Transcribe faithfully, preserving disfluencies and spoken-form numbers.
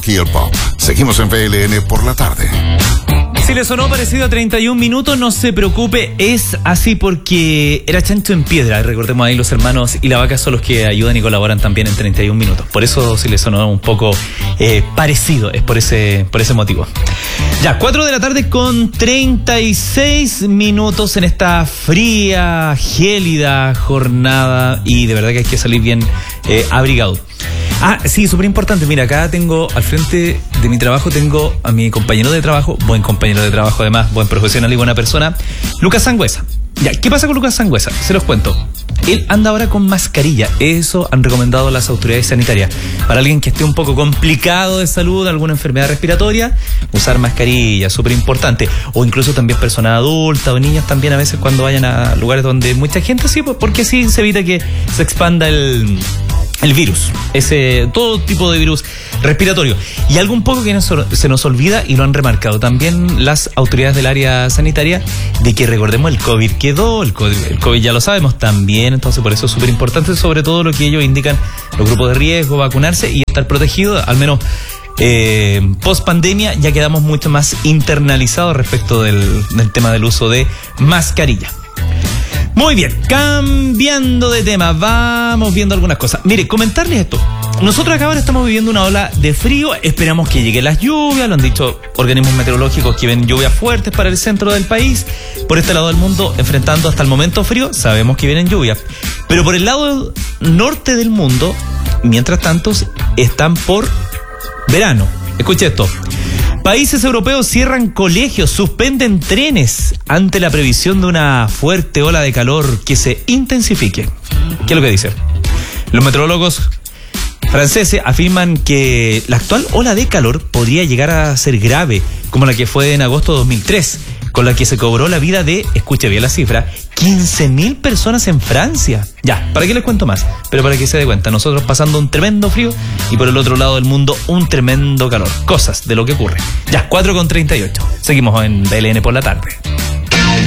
Hill Pop. Seguimos en B L N por la tarde. Si le sonó parecido a treinta y un minutos, no se preocupe, es así porque era chancho en piedra. Recordemos ahí, los hermanos y la vaca son los que ayudan y colaboran también en treinta y un minutos. Por eso si le sonó un poco eh, parecido, es por ese, por ese motivo. Ya, cuatro de la tarde con treinta y seis minutos en esta fría, gélida jornada, y de verdad que hay que salir bien eh, abrigado. Ah, sí, súper importante. Mira, acá tengo al frente de mi trabajo, tengo a mi compañero de trabajo, buen compañero de trabajo además, buen profesional y buena persona, Lucas Sangüesa. Ya, ¿qué pasa con Lucas Sangüesa? Se los cuento. Él anda ahora con mascarilla. Eso han recomendado las autoridades sanitarias. Para alguien que esté un poco complicado de salud, alguna enfermedad respiratoria, usar mascarilla, súper importante. O incluso también personas adultas o niños también a veces cuando vayan a lugares donde mucha gente, sí, porque sí se evita que se expanda el... el virus, ese todo tipo de virus respiratorio. Y algo un poco que nos, se nos olvida, y lo han remarcado también las autoridades del área sanitaria, de que recordemos, el COVID quedó, el COVID, el COVID ya lo sabemos también, entonces por eso es súper importante, sobre todo lo que ellos indican, los grupos de riesgo, vacunarse y estar protegidos, al menos eh, post pandemia ya quedamos mucho más internalizados respecto del, del tema del uso de mascarilla. Muy bien, cambiando de tema, vamos viendo algunas cosas. Mire, comentarles esto. Nosotros acá ahora estamos viviendo una ola de frío, esperamos que lleguen las lluvias, lo han dicho organismos meteorológicos que ven lluvias fuertes para el centro del país. Por este lado del mundo, enfrentando hasta el momento frío, sabemos que vienen lluvias. Pero por el lado norte del mundo, mientras tanto, están por verano. Escuche esto. Países europeos cierran colegios, suspenden trenes ante la previsión de una fuerte ola de calor que se intensifique. ¿Qué es lo que dice? Los meteorólogos franceses afirman que la actual ola de calor podría llegar a ser grave, como la que fue en agosto de dos mil tres, con la que se cobró la vida de, escuche bien la cifra, quince mil personas en Francia. Ya, ¿para qué les cuento más? Pero para que se dé cuenta, nosotros pasando un tremendo frío y por el otro lado del mundo un tremendo calor. Cosas de lo que ocurre. Ya, cuatro con treinta y ocho. Seguimos en B L N por la tarde.